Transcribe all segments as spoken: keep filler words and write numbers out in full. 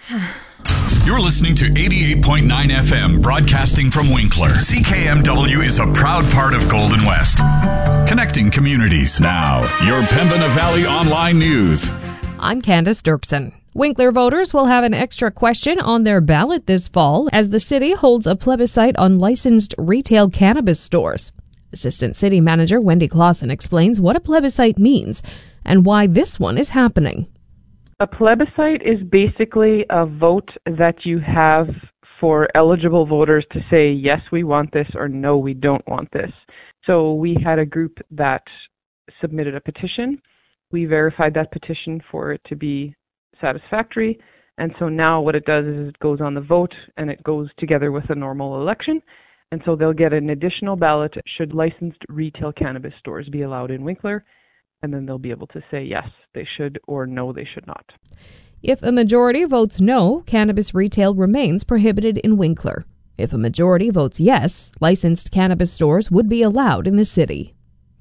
You're listening to eighty-eight point nine F M, broadcasting from Winkler. C K M W is a proud part of Golden West, connecting communities. Now, your Pembina Valley Online News. I'm Candace Dirksen. Winkler voters will have an extra question on their ballot this fall as the city holds a plebiscite on licensed retail cannabis stores. Assistant City Manager Wendy Clausen explains what a plebiscite means and why this one is happening. A plebiscite is basically a vote that you have for eligible voters to say, yes, we want this, or no, we don't want this. So we had a group that submitted a petition. We verified that petition for it to be satisfactory. And so now what it does is it goes on the vote and it goes together with a normal election. And so they'll get an additional ballot should licensed retail cannabis stores be allowed in Winkler. And then they'll be able to say yes, they should, or no, they should not. If a majority votes no, cannabis retail remains prohibited in Winkler. If a majority votes yes, licensed cannabis stores would be allowed in the city.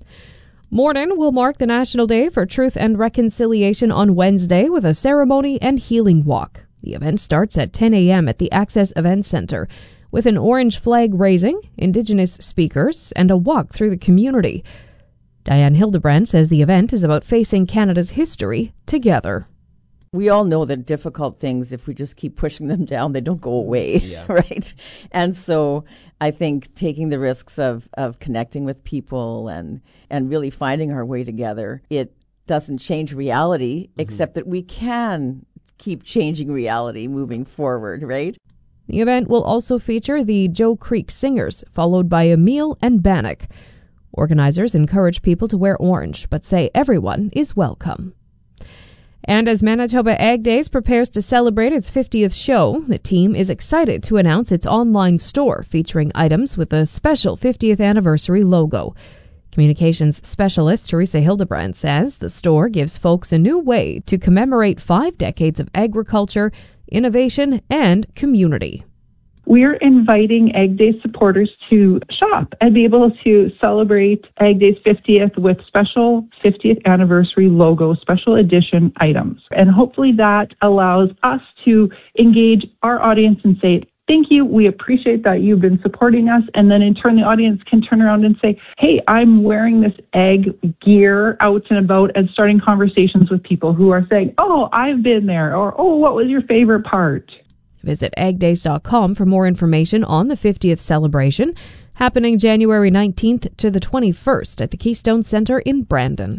Morden will mark the National Day for Truth and Reconciliation on Wednesday with a ceremony and healing walk. The event starts at ten a.m. at the Access Event Centre with an orange flag raising, Indigenous speakers, and a walk through the community. Diane Hildebrand says the event is about facing Canada's history together. We all know that difficult things, if we just keep pushing them down, they don't go away, yeah. Right? And so I think taking the risks of, of connecting with people and, and really finding our way together, it doesn't change reality, mm-hmm. except that we can keep changing reality moving forward, right? The event will also feature the Joe Creek Singers, followed by Emil and Bannock. Organizers encourage people to wear orange, but say everyone is welcome. And as Manitoba Ag Days prepares to celebrate its fiftieth show, the team is excited to announce its online store featuring items with a special fiftieth anniversary logo. Communications specialist Teresa Hildebrand says the store gives folks a new way to commemorate five decades of agriculture, innovation, and community. We're inviting Ag Day supporters to shop and be able to celebrate Ag Day's fiftieth with special fiftieth anniversary logo, special edition items. And hopefully that allows us to engage our audience and say, thank you, we appreciate that you've been supporting us. And then in turn, the audience can turn around and say, hey, I'm wearing this ag gear out and about, and starting conversations with people who are saying, oh, I've been there, or oh, what was your favorite part? Visit ag days dot com for more information on the fiftieth celebration, happening January nineteenth to the twenty-first at the Keystone Centre in Brandon.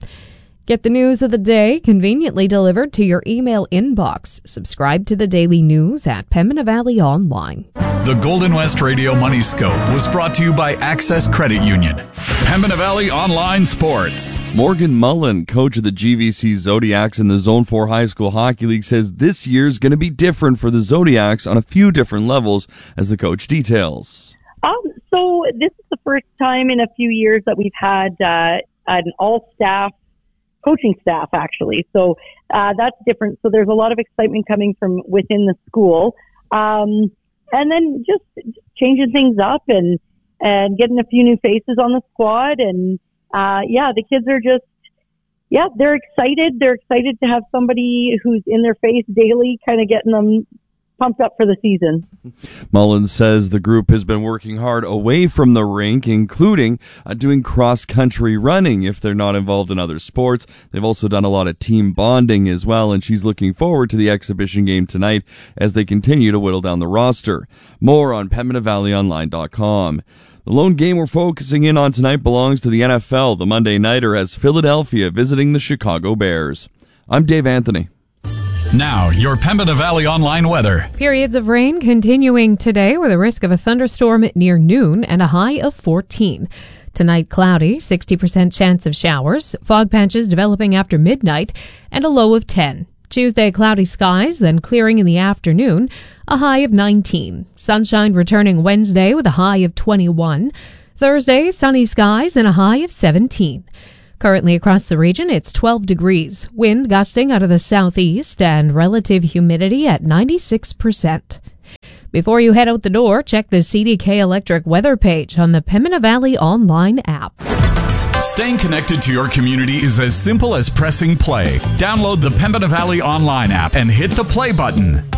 Get the news of the day conveniently delivered to your email inbox. Subscribe to the daily news at Pembina Valley Online. The Golden West Radio Money Scope was brought to you by Access Credit Union. Pembina Valley Online Sports. Morgan Mullen, coach of the G V C Zodiacs in the Zone four High School Hockey League, says this year's going to be different for the Zodiacs on a few different levels, as the coach details. Um, so this is the first time in a few years that we've had uh, an all-staff coaching staff, actually. So uh, that's different. So there's a lot of excitement coming from within the school. Um, and then just, just changing things up and, and getting a few new faces on the squad. And, uh, yeah, the kids are just, yeah, they're excited. They're excited to have somebody who's in their face daily, kind of getting them pumped up for the season. Mullins says the group has been working hard away from the rink, including uh, doing cross-country running if they're not involved in other sports. They've also done a lot of team bonding as well, and she's looking forward to the exhibition game tonight as they continue to whittle down the roster. More on Pembina Valley Online dot com. The lone game we're focusing in on tonight belongs to the N F L. The Monday Nighter has Philadelphia visiting the Chicago Bears. I'm Dave Anthony. Now, your Pembina Valley Online weather. Periods of rain continuing today with a risk of a thunderstorm near noon and a high of fourteen. Tonight, cloudy, sixty percent chance of showers, fog patches developing after midnight, and a low of ten. Tuesday, cloudy skies, then clearing in the afternoon, a high of nineteen. Sunshine returning Wednesday with a high of twenty-one. Thursday, sunny skies and a high of seventeen. Currently across the region, it's twelve degrees, wind gusting out of the southeast, and relative humidity at ninety-six percent. Before you head out the door, check the C D K Electric weather page on the Pembina Valley Online app. Staying connected to your community is as simple as pressing play. Download the Pembina Valley online app and hit the play button.